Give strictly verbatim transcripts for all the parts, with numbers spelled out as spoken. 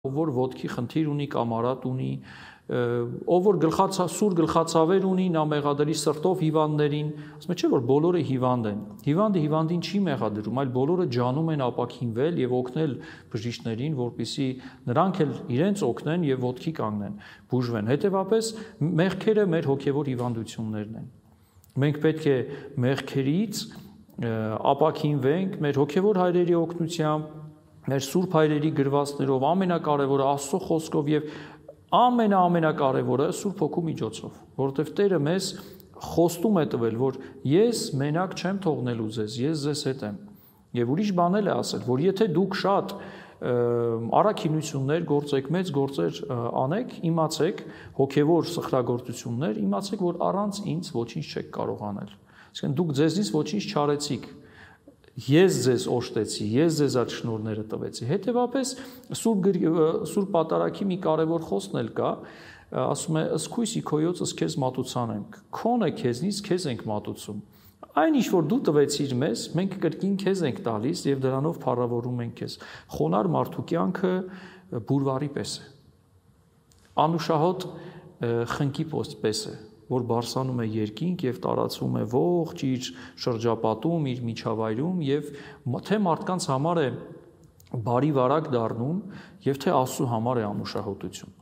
ով որ ոտքի խնդիր ունի կամ արատ ունի, ով որ գլխացա սուր գլխացավեր ունի, նա մեղադրի սրտով հիվանդներին, ասում է չէ որ բոլորը հիվանդ են։ Հիվանդը հիվանդին չի մեղադրում, այլ բոլորը ջանում են ապաքինվել եւ օգնել բժիշկներին, որպեսզի նրանք էլ իրենց օգնեն եւ ոտքի կանգնեն, բուժվեն։ Հետևաբար մեղքերը մեր հոգեվոր հիվանդություններն են։ Մենք պետք է մեղքերից ապաքինվենք մեր հոգեվոր հայրերի օգնությամբ, մեր սուրբ հայրերի գրվածներով, ամենակարևորը Աստծո խոսքով եւ ամենաամենակարևորը Սուրբ Հոգու միջոցով, որովհետեւ Տերը մեզ խոստում է տվել, որ ես մենակ չեմ թողնելու ձեզ, ես ձեզ հետ եմ։ Եվ ուրիշ բանել է ասել, որ եթե դուք շատ առաքինություններ գործեք, մեծ գործեր անեք, իմացեք, հոգեվոր սխրագործություններ, իմացեք, որ առանց ինձ ոչինչ չեք կարող անել։ Այսինքն դուք ձեզնից ոչինչ չարեցիք։ Ես ձեզ օժտեցի, ես ձեզ այդ շնորհները տվեցի։ Հետևաբար Սուրբ Սուրբ Պատարագի մի կարևոր խոսքն էլ կա, ասում է «Ըսկույսի քոյոցս քեզ մատուցանեմ»։ Քոնը քեզնից քեզ ենք մատուցում։ Այն ինչ որ դու տվեցիր մեզ, մենք կրկին քեզ ենք տալիս եւ դրանով փառավորում ենք քեզ։ Խոնար մարդու կյանքը բուրվարի պես է։ Անուշահոտ խնկի պես է, որ բարսանում է երկինք եւ տարածվում է ողջ իր շրջապատում, իր միջավայրում եւ թե մարդկանց համար է բարի վարակ դառնում եւ թե Աստծո համար է անուշահոտություն։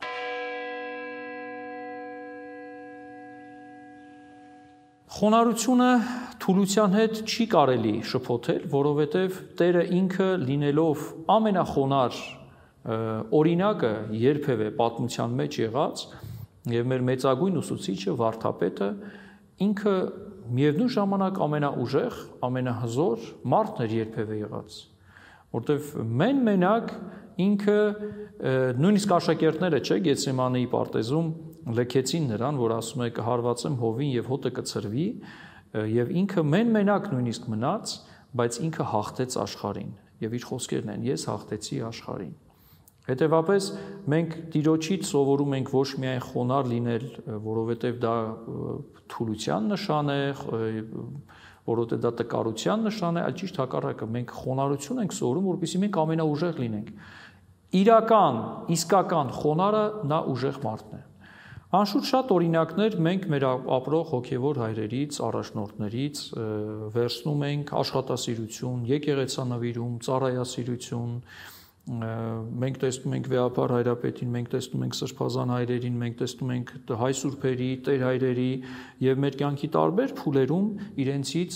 Խոնարհությունը թուլության հետ չի կարելի շփոթել, որովհետեւ Տերը ինքը լինելով ամենախոնար օրինակը երբևէ պատմության մեջ եղած եւ մեր մեծագույն ուսուցիչը վարդապետը ինքը միևնույն ժամանակ ամենաուժեղ, ամենահզոր մարդն էր երբևէ եղած, որտեվ մեն-մենակ ինքը նույնիսկ աշակերտները, չէ, Գեթսեմանեի պարտեզում լքեցին նրան, որ ասում է կհարվածեմ հովին եւ հոտը կցրվի, եւ ինքը մեն-մենակ նույնիսկ մնաց, բայց ինքը հաղթեց աշխարհին եւ իր խոսքերն են՝ ես հաղթեցի աշխարհին։ Հետևաբար մենք Տիրոջից սովորում ենք ոչ միայն խոնար լինել, որովհետև դա թուլության նշան է, որովհետև դա տկարության նշան է, այլ ճիշտ հակառակը, մենք խոնարհություն ենք սովորում, որպեսզի մենք ամենաուժեղ լինենք։ Իրական, իսկական խոնարը նա ուժեղ մարդն է։ Անշուշտ շատ օրինակներ մենք մեր ապրող հոգևոր հայրերից, առաջնորդներից վերցնում ենք աշխատասիրություն, եկեղեցանվիրում, ծառայասիրություն, մենք տեսնում ենք Վեհապար հայրապետին, մենք տեսնում ենք Սրբազան հայրերին, մենք տեսնում ենք հայ սուրբերի, տեր հայրերի եւ մեր կյանքի տարբեր փուլերում իրենցից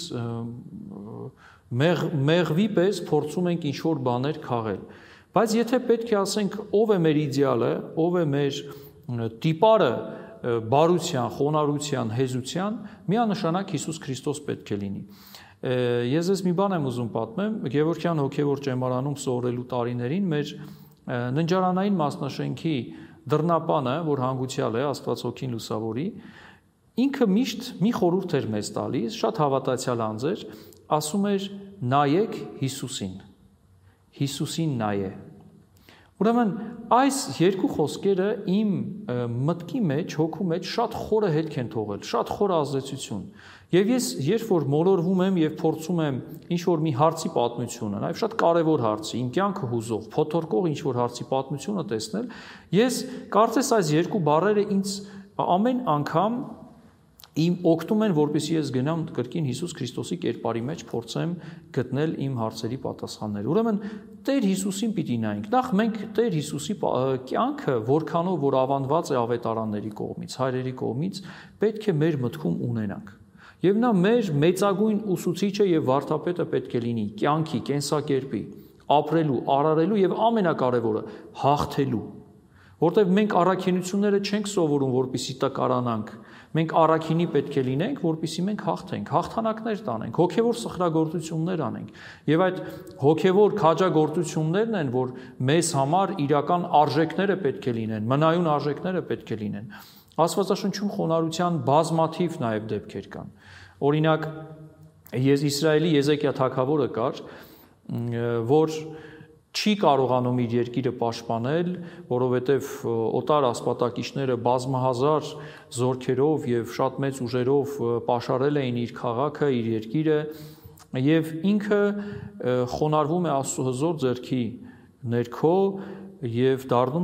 մեղվի պես փորձում ենք ինչ-որ բաներ քաղել։ Բայց եթե պետք է ասենք ով է մեր իդեալը, ով է մեր տիպարը բարության, խոնարհության, հեզության, միանշանակ Հիսուս Քրիստոս պետք է լինի։ Ես ես մի բան եմ ուզում պատմեմ, Գևորգյան հոգևոր ճեմարանում սովորելու տարիներին մեր ննջարանային մասնաշենքի դռնապանը, որ հանգուցյալ է, Աստված հոգին լուսավորի, ինքը միշտ մի խորհուրդ էր մեզ տալիս, շատ հավատացյալ անձ էր, ասում էր նայեք Հիսուսին, Հիսուսին նայե։ Ուրեմն այս երկու խոսքերը իմ մտքի մեջ, հոգու մեջ շատ խորը հետք են թողել, շատ խոր ազդեցություն։ Եվ ես երբ որ մոլորվում եմ եւ փորձում եմ ինչ-որ մի հարցի պատմությունը, նաեւ շատ կարեւոր հարցի, իմ կյանքը հուզող, փոթորկող ինչ-որ հարցի պատմությունը տեսնել, ես կարծես այս երկու բառերը ինձ ամեն անգամ իմ օգնում են, որպեսզի ես գնամ կրկին Հիսուս Քրիստոսի կերպարի մեջ փորձեմ գտնել իմ հարցերի պատասխանները։ Ուրեմն Տեր Հիսուսին պիտի նայենք։ Նախ մենք Տեր Հիսուսի կյանքը, որքանով որ ավանդված է ավետարանների կողմից, հայրերի կողմից, պետք է մեր մտքում ունենանք։ Եվ նա մեր մեծագույն ուսուցիչը եւ վարդապետը պետք է լինի կյանքի, կենսակերպի, ապրելու, արարելու եւ ամենակարևորը հաղթելու։ Որտեւ մենք առաքինությունները չենք սովորում, որպեսզի տկարանանք։ Մենք առաքինի պետք է լինենք, որպեսզի մենք հաղթենք, հաղթանակներ տանենք, հոգեվոր սխրագործություններ անենք։ Եվ այդ հոգեվոր քաջագործություններն են, որ մեզ համար իրական արժեքները պետք է լինեն, մնայուն արժեքները պետք է լինեն։ Աստվածաշնչում խոնարհության բազմաթիվ նաև դեպքեր կան։ Օրինակ, Իսրայելի Եզեկիա թագավորը կար, որ չի կարողանում իր երկիրը պաշտպանել, որովհետև օտար ասպատակիչները բազմահազար զորքերով եւ շատ մեծ ուժերով պաշարել էին իր քաղաքը, իր երկիրը, եւ ինքը խոնարհվում է Աստծո հզոր ձեռքի ներքո եւ դառնում